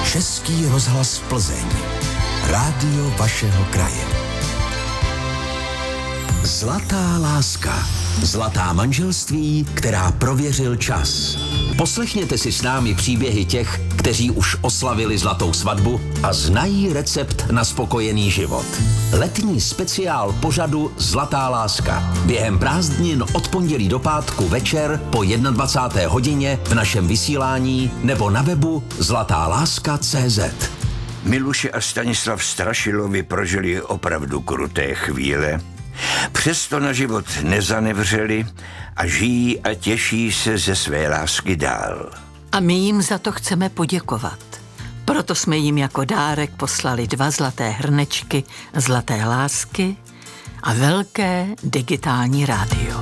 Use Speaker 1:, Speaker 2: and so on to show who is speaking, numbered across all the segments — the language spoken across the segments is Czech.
Speaker 1: Český rozhlas Plzeň. Rádio vašeho kraje. Zlatá láska. Zlatá manželství, která prověřil čas. Poslechněte si s námi příběhy těch, kteří už oslavili zlatou svatbu a znají recept na spokojený život. Letní speciál pořadu Zlatá láska. Během prázdnin od pondělí do pátku večer po 21. hodině v našem vysílání nebo na webu zlatáláska.cz.
Speaker 2: Miluše a Stanislav Strašilovi prožili opravdu kruté chvíle. Přesto na život nezanevřeli a žijí a těší se ze své lásky dál.
Speaker 3: A my jim za to chceme poděkovat. Proto jsme jim jako dárek poslali 2 zlaté hrnečky zlaté lásky a velké digitální rádio.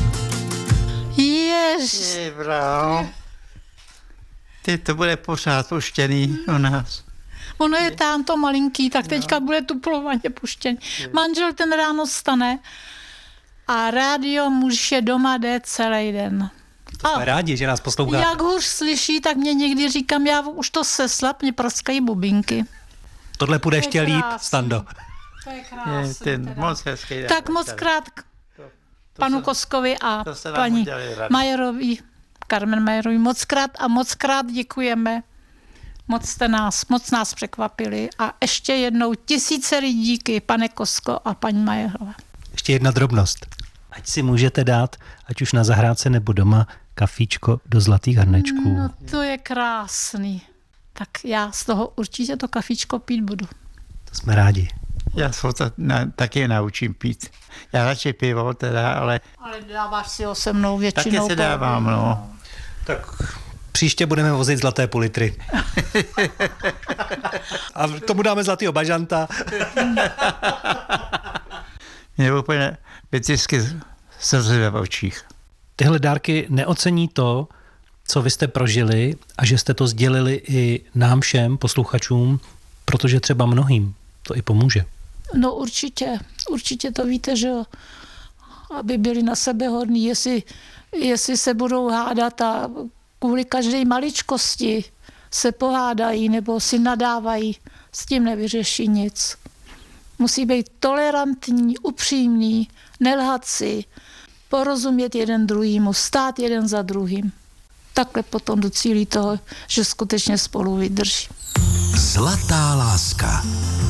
Speaker 4: Ty, to bude pořád puštěný u nás.
Speaker 5: Ono je tam to malinký, tak teďka bude tuplovaně puštěný. Manžel ten ráno stane a rádio muž je doma jde celý den.
Speaker 6: To jsme rádi, že nás poslouchá.
Speaker 5: Jak hůř slyší, tak mě někdy říkám, já už to seslap, mě praskají bubinky.
Speaker 6: Tohle půjde ještě líp, Stando.
Speaker 5: To je krásný.
Speaker 4: Moc hezký.
Speaker 5: Tak moc krát panu Koskovi a paní Majerovi, Carmen Majerovi, moc krát děkujeme. Moc nás překvapili a ještě jednou 1000 díky, pane Kosko a paní Majerové.
Speaker 6: Ještě jedna drobnost. Ať si můžete dát, ať už na zahrádce nebo doma, kafíčko do zlatých hrnečků.
Speaker 5: No to je krásný. Tak já z toho určitě to kafíčko pít budu.
Speaker 6: To jsme rádi.
Speaker 4: Já se to taky naučím pít. Já radši pivo teda, ale...
Speaker 5: Ale dáváš si ho se mnou většinou.
Speaker 4: Taky se dávám, no.
Speaker 6: Tak příště budeme vozit zlaté půl-litry. A tomu dáme zlatýho bažanta.
Speaker 4: Mě úplně vytisky slzy ve očích.
Speaker 6: Tyhle dárky neocení to, co vy jste prožili a že jste to sdělili i nám všem posluchačům, protože třeba mnohým to i pomůže.
Speaker 5: No určitě to víte, že jo, aby byli na sebe hodní, jestli se budou hádat a kvůli každé maličkosti se pohádají nebo si nadávají, s tím nevyřeší nic. Musí být tolerantní, upřímný, nelhat si, porozumět jeden druhýmu, stát jeden za druhým. Takhle potom docílí toho, že skutečně spolu vydrží.
Speaker 1: Zlatá láska.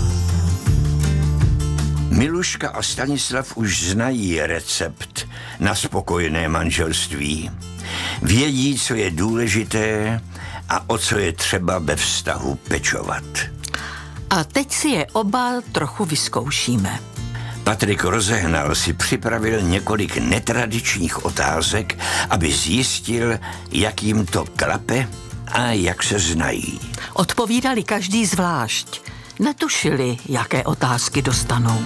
Speaker 2: Miluška a Stanislav už znají recept na spokojené manželství. Vědí, co je důležité a o co je třeba ve vztahu pečovat.
Speaker 3: A teď si je oba trochu vyzkoušíme.
Speaker 2: Patrik Rozehnal si připravil několik netradičních otázek, aby zjistil, jak jim to klape a jak se znají.
Speaker 3: Odpovídali každý zvlášť. Netušili, jaké otázky dostanou.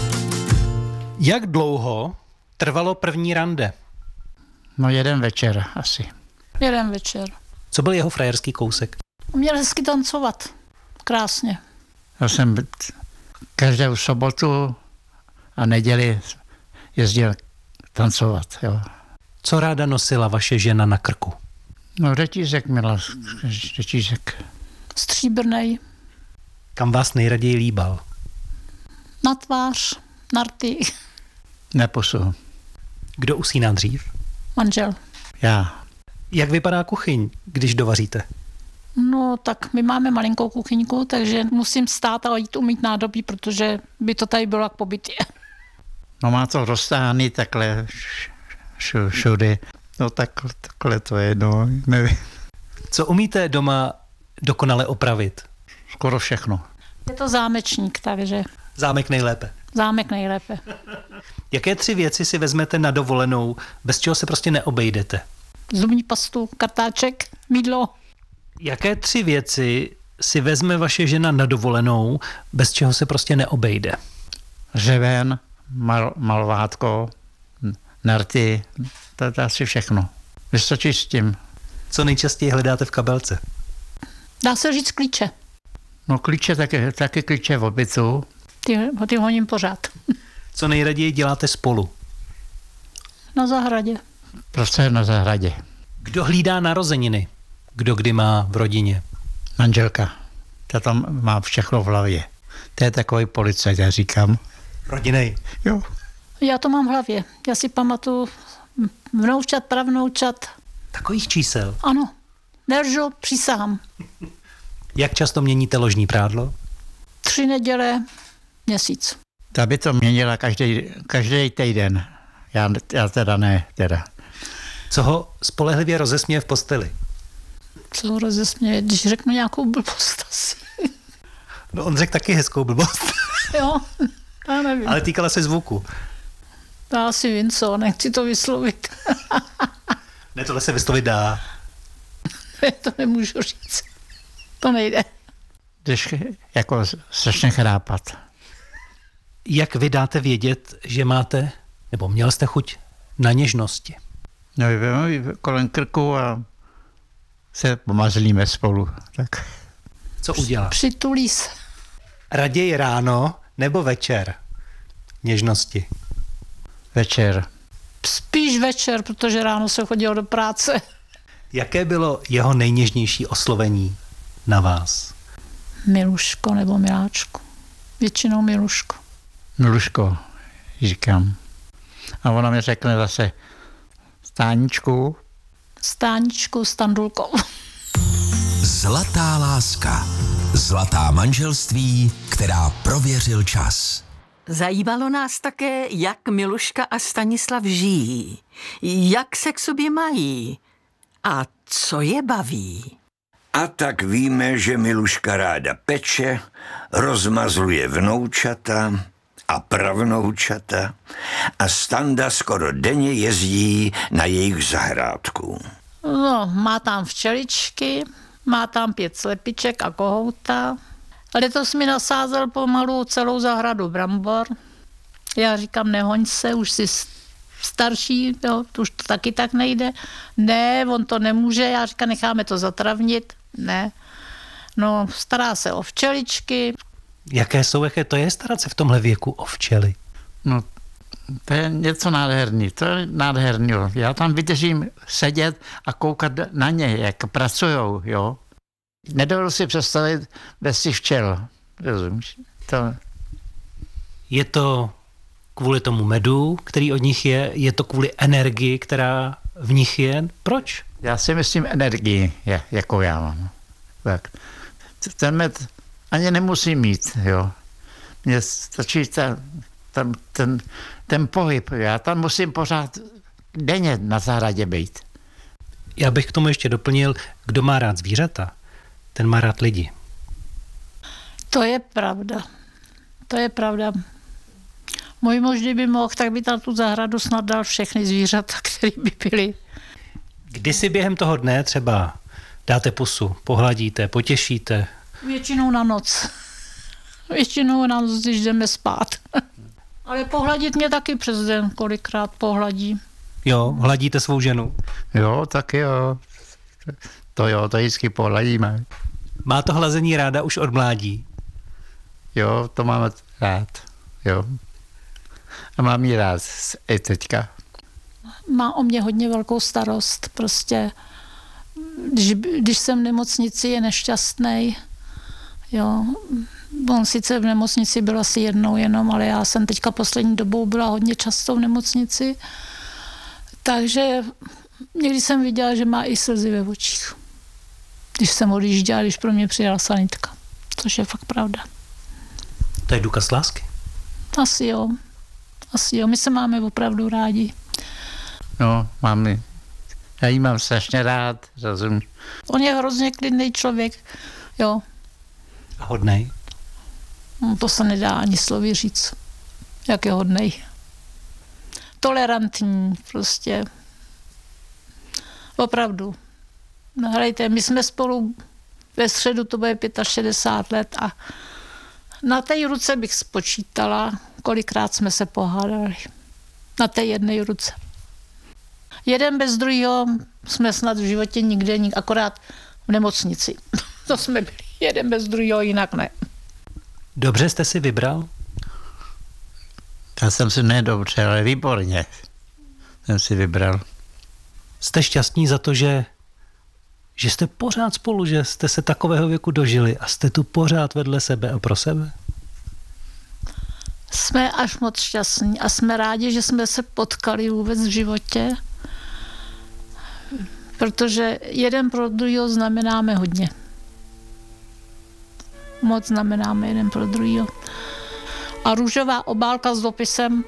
Speaker 6: Jak dlouho trvalo první rande?
Speaker 4: No 1 večer asi.
Speaker 5: 1 večer.
Speaker 6: Co byl jeho frajerský kousek?
Speaker 5: Měl hezky tancovat. Krásně.
Speaker 4: Já jsem každou sobotu a neděli jezdil tancovat. Jo.
Speaker 6: Co ráda nosila vaše žena na krku?
Speaker 4: No řetízek měla, řetízek.
Speaker 5: Stříbrnej.
Speaker 6: Kam vás nejraději líbal?
Speaker 5: Na tvář, na rty.
Speaker 4: Neposu.
Speaker 6: Kdo usíná dřív?
Speaker 5: Manžel.
Speaker 4: Já.
Speaker 6: Jak vypadá kuchyň, když dovaříte?
Speaker 5: No tak my máme malinkou kuchyňku, takže musím stát a jít umýt nádobí, protože by to tady bylo jak pobytě.
Speaker 4: No má to roztáhaný takhle všude. No takhle to je, no nevím.
Speaker 6: Co umíte doma dokonale opravit?
Speaker 4: Skoro všechno.
Speaker 5: Je to zámečník, takže
Speaker 6: Zámek nejlépe.
Speaker 5: zámek nejlépe.
Speaker 6: Jaké 3 věci si vezmete na dovolenou, bez čeho se prostě neobejdete?
Speaker 5: Zubní pastu, kartáček, mýdlo.
Speaker 6: Jaké 3 věci si vezme vaše žena na dovolenou, bez čeho se prostě neobejde?
Speaker 4: Řeven, malvátko, nerty, to je asi všechno. Vystačí s tím.
Speaker 6: Co nejčastěji hledáte v kabelce?
Speaker 5: Dá se říct klíče.
Speaker 4: No klíče, taky klíče v bytu.
Speaker 5: Ty honím pořád.
Speaker 6: Co nejraději děláte spolu?
Speaker 5: Na zahradě.
Speaker 4: Prostě na zahradě.
Speaker 6: Kdo hlídá narozeniny? Kdo kdy má v rodině?
Speaker 4: Manželka. Ta tam má všechno v hlavě. To je takový policajt, já říkám.
Speaker 6: Rodinej.
Speaker 4: Jo.
Speaker 5: Já to mám v hlavě. Já si pamatuju vnoučat, pravnoučat.
Speaker 6: Takových čísel.
Speaker 5: Ano, nelžu, přísahám.
Speaker 6: Jak často měníte ložní prádlo?
Speaker 5: 3 neděle, měsíc.
Speaker 4: Ta by to měnila každý týden. Já teda ne, teda.
Speaker 6: Co ho spolehlivě rozesměje v posteli?
Speaker 5: Co rozesměje, když řeknu nějakou blbost asi.
Speaker 6: No on řekl taky hezkou blbost.
Speaker 5: Jo, já nevím.
Speaker 6: Ale týkala se zvuku.
Speaker 5: Já asi vím co, nechci to vyslovit.
Speaker 6: Ne, tohle se vyslovit dá.
Speaker 5: To nemůžu říct. To nejde.
Speaker 4: Když jako strašně chrápat.
Speaker 6: Jak vy dáte vědět, že máte, nebo měl jste chuť na něžnosti?
Speaker 4: No, kolem krku a se pomazlíme spolu. Tak.
Speaker 6: Co udělá?
Speaker 5: Přitulí se.
Speaker 6: Raději ráno nebo večer něžnosti?
Speaker 4: Večer.
Speaker 5: Spíš večer, protože ráno se chodilo do práce.
Speaker 6: Jaké bylo jeho nejněžnější oslovení na vás?
Speaker 5: Miluško nebo miláčku. Většinou Miluško.
Speaker 4: Miluško, říkám. A ona mi řekne zase Stáničku.
Speaker 5: Stáničku s Tandulkou.
Speaker 1: Zlatá láska. Zlatá manželství, která prověřil čas.
Speaker 3: Zajímalo nás také, jak Miluška a Stanislav žijí, jak se k sobě mají a co je baví.
Speaker 2: A tak víme, že Miluška ráda peče, rozmazluje vnoučata a pravnoučata a Standa skoro denně jezdí na jejich zahrádku.
Speaker 5: No, má tam včeličky, má tam 5 slepiček a kohouta. Letos mi nasázel pomalu celou zahradu brambor. Já říkám, nehoň se, už jsi starší, jo, už to taky tak nejde. Ne, on to nemůže, já říkám, necháme to zatravnit. Ne. No, stará se o včeličky.
Speaker 6: Jaké to je starat se v tomhle věku o včely?
Speaker 4: No, to je něco nádherný, to je nádherný. Já tam vydržím sedět a koukat na ně, jak pracujou, jo. Nedovedu si představit bez těch včel, rozumíš? To...
Speaker 6: Je to kvůli tomu medu, který od nich je to kvůli energii, která v nich je? Proč?
Speaker 4: Já si myslím energii, jako já mám. Tak. Ten med ani nemusím mít, jo. Mně stačí ten pohyb, já tam musím pořád denně na zahradě být.
Speaker 6: Já bych k tomu ještě doplnil, kdo má rád zvířata, ten má rád lidi.
Speaker 5: To je pravda. To je pravda. Můj muž, kdyby mohl, tak by tam tu zahradu snad dal všechny zvířata, které by byly.
Speaker 6: Kdy si během toho dne třeba dáte pusu, pohladíte, potěšíte?
Speaker 5: Většinou na noc. Většinou na noc, když jdeme spát. Ale pohladit mě taky přes den, kolikrát pohladí.
Speaker 6: Jo, hladíte svou ženu?
Speaker 4: Jo, tak jo. To vždycky pohladíme.
Speaker 6: Má to hlazení ráda už od mládí?
Speaker 4: Jo, to máme rád, jo. A mám ji rád i teďka.
Speaker 5: Má o mě hodně velkou starost. Prostě, když jsem v nemocnici, je nešťastný. Jo. On sice v nemocnici byl asi jednou jenom, ale já jsem teďka poslední dobou byla hodně často v nemocnici. Takže někdy jsem viděla, že má i slzy ve očích. Když jsem odjížděla, když pro mě přijela sanitka. Což je fakt pravda.
Speaker 6: To je důkaz lásky?
Speaker 5: Asi jo. My se máme opravdu rádi.
Speaker 4: No, máme. Já jí mám strašně rád, rozumím.
Speaker 5: On je hrozně klidný člověk, jo.
Speaker 6: A hodnej?
Speaker 5: No, to se nedá ani slovy říct, jak je hodnej. Tolerantní prostě. Opravdu. No, hrajte, my jsme spolu ve středu, to bude 65 let a na té ruce bych spočítala, kolikrát jsme se pohádali. Na té jedné ruce. Jeden bez druhého jsme snad v životě nikde, akorát v nemocnici. To jsme byli jeden bez druhého, jinak ne.
Speaker 6: Dobře jste si vybral?
Speaker 4: Já jsem si nedobře, ale výborně jsem si vybral.
Speaker 6: Jste šťastní za to, že že jste pořád spolu, že jste se takového věku dožili a jste tu pořád vedle sebe a pro sebe?
Speaker 5: Jsme až moc šťastní a jsme rádi, že jsme se potkali vůbec v životě, protože jeden pro druhýho znamenáme hodně. Moc znamenáme jeden pro druhýho. A růžová obálka s dopisem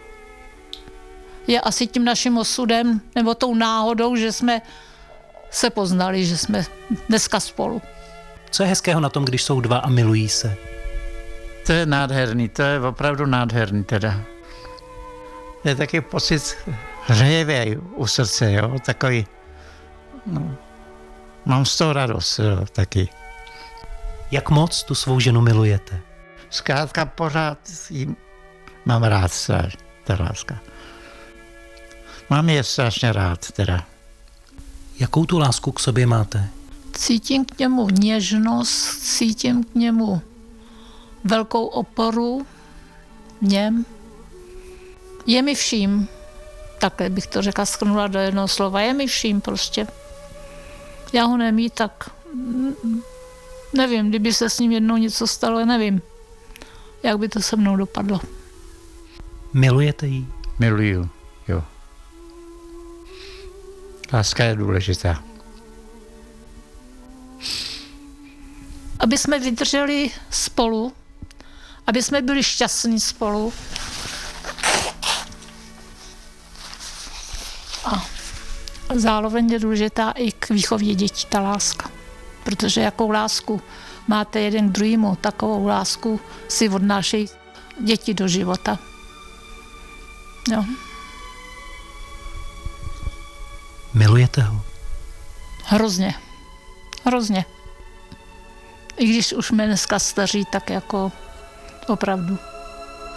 Speaker 5: je asi tím naším osudem, nebo tou náhodou, že jsme se poznali, že jsme dneska spolu.
Speaker 6: Co je hezkého na tom, když jsou dva a milují se?
Speaker 4: To je nádherný, to je opravdu nádherný teda. Je taky pocit hřejivý u srdce, jo, takový, no, mám z toho radost, jo, taky.
Speaker 6: Jak moc tu svou ženu milujete?
Speaker 4: Zkrátka pořád jí mám rád, ta láska. Mám je strašně rád, teda.
Speaker 6: Jakou tu lásku k sobě máte?
Speaker 5: Cítím k němu něžnost, cítím k němu velkou oporu v něm. Je mi vším, takhle bych to řekla, shrnula do jednoho slova, je mi vším prostě. Já ho nemít, tak nevím, kdyby se s ním jednou něco stalo, nevím, jak by to se mnou dopadlo.
Speaker 6: Milujete ji?
Speaker 4: Miluju, jo. Láska je důležitá.
Speaker 5: Aby jsme vydrželi spolu, aby jsme byli šťastní spolu. A zároveň je důležitá i k výchově dětí ta láska. Protože jakou lásku máte jeden k druhému, takovou lásku si odnášejí děti do života. Jo.
Speaker 6: Milujete ho?
Speaker 5: Hrozně. Hrozně. I když už jsme dneska staří, tak jako opravdu.